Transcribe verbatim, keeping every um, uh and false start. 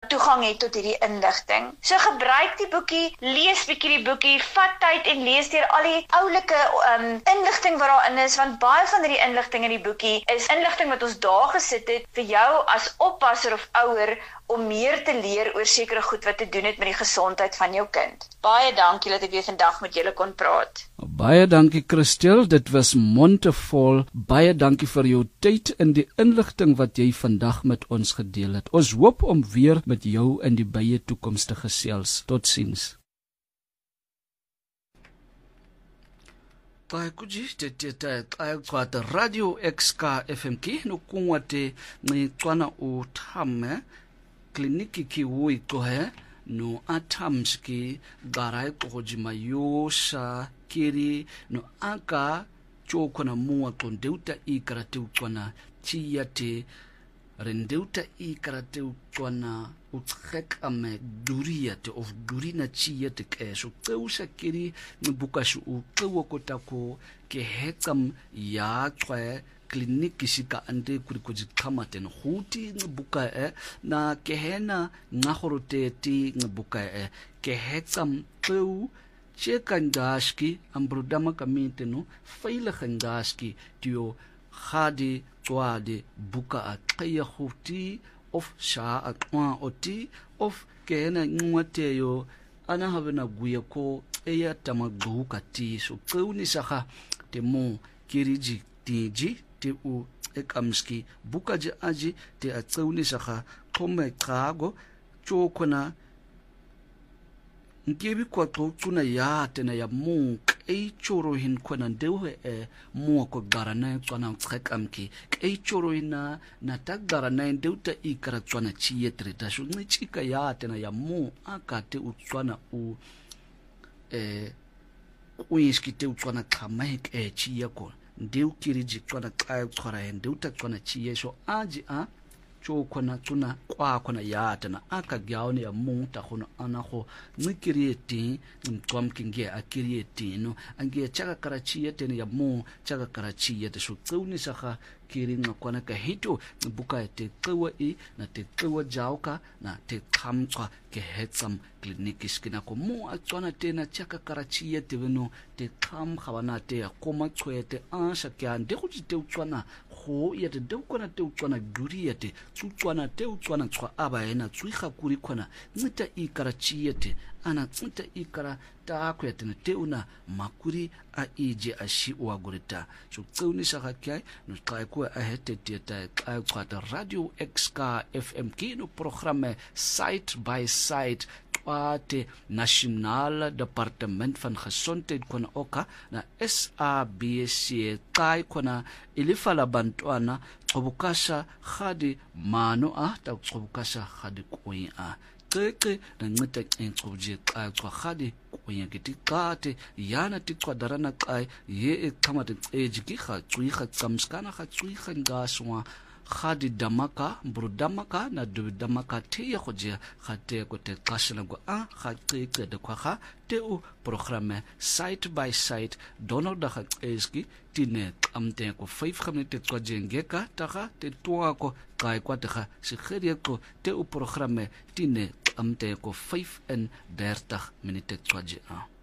toegang het tot hierdie inligting. So gebruik die boekie, lees bietjie die boekie, vat tyd en lees deur al die oulike um, inligting wat daarin is, want baie van hierdie inligting in die boekie is inligting wat ons daar gesit het vir jou as oppasser of ouer om meer te leer oor sekere goed wat te doen het met die gesondheid van jou kind. Baie dankie dat ek weer vandag met julle kon praat. Baie dankie Christel, dit was mondevol. Baie dankie vir jou tyd en die inligting wat jy vandag met ons gedeel het. Ons hoop om weer met jou in die baie toekoms te gesels. Totsiens. Kai kuji te te te kai kwata Radio X K F M ki no kungwate ni twana u thamme kliniki ki wui kohe no atamski garai kohojima yosha kiri no aka chokona mua kondeuta I karate utwana chiyate rendeuta I karate utwana utrek ame duriate of durina chiyate keso teusa kiri nbukashu ukewokotako ke hekam ya twa kliniki sika ande kurikoji kamaten huti nbuka e na kehena ngahoroteti nbuka e kehetsam kleu chekandaski ambrudama kaminteno veilige ngaski tio gadi twade buka a kaya huti of sha atwa oti of kehena ngwateyo ana habena guyako eya tamaguka ti so kleuni saka temo kiriji tiji te u ekamski bukaji aji te atseuni saka kome kago chokona nkebi kwa tuna ya tena ya munk ei choro hin kona ndewe e mua ko garana tswana tsekamki ei choro ina na tagarana ndeuta ikara tswana chiyetre tashu nchika ya tena ya mu akate utswana u e uiski te utswana kamaik e chiyako ndeu kiriji tswana kaya tswara ndeu ta tswana chiyesho aji a chokona tuna kwa kona yata na aka gyaone ya munta kono anako nikirieti mtwamkinge akirieti no ange chaka karachiyete ya mu chaka karachiyete so tseuni saka kiri ngakwana ka hito buka te tsewa I na te tsewa jauka na te kamtswa ke hetsam kliniki skina ko mu atswana tena chaka karachiyete veno te kam khawana te akoma tswete ansha kyande kujite utswana ho yete dekona te utswana duriyete tsutswana te utswana tswa aba ena tswiga kuri khona ncita ikarachiyete ana ncita ikara ta akwete na te una makuri a ije ashi uagurita so tseuni saka kyai no tkai ko a hete ta tkai kwata Radio X K F M kino programme site by site twate National Departement van Gesondheid kona oka na S A B C tkai kona ilifala bantwana qobukasha khadi mano a ta qobukasha khadi kuyi a Keke na ngita enqobje xa xa khadi kuya kiti qate yana tiqwadarana xa ye eqhamate eji ki kha tsui kha tsamskana kha tsui kha ngaswa khadi damaka brudamaka na dudamaka te ya khoje khate ko te qashla go a kha qeqe de kwa kha te u programme site by site donor da kha eski tine amte ko five minute tswa jengeka ta kha te twa ko kai kwa te kha sigeri ko te u programme tine amte ko five en dertig minute tswa je a